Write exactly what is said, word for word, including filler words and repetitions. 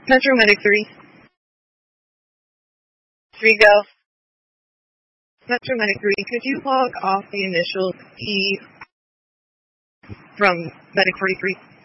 Metro Medic three. three go. Metro Medic three, could you log off the initial key from Medic forty-three?